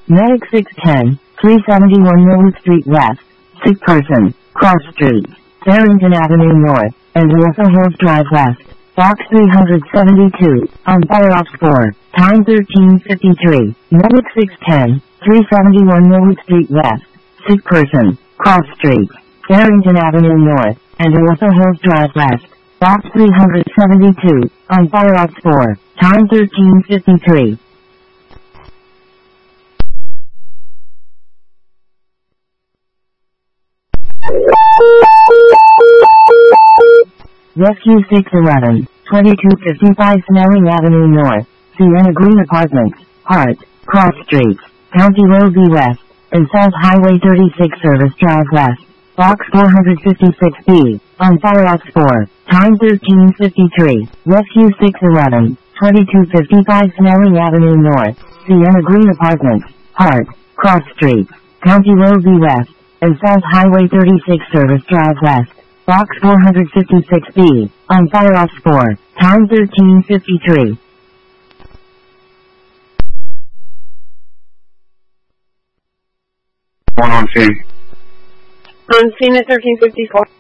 Medic 610, 371 Millwood Street West. Sick person, cross street, Farrington Avenue North, and Wilson Hills Drive West. Box 372, on fire ops 4, time 13:53. Medic 610, 371 Millwood Street West. Sick person, cross street, Farrington Avenue North, and Wilson Hills Drive West. Box 372, on fire ops 4, time 13:53. Rescue 611, 2255 Snelling Avenue North, Sienna Green Apartments, Hart, Cross Street, County Road V West, and South Highway 36 Service Drive West. Box 456B, on fire ops 4, time 13:53. Rescue 611, 2255 Snelling Avenue North, Sienna Green Apartments, Hart, Cross Street, County Road V West, and South Highway 36 Service Drive West. Box 456B, on fire ops 4, time 13:53. On scene. On scene at 13:54.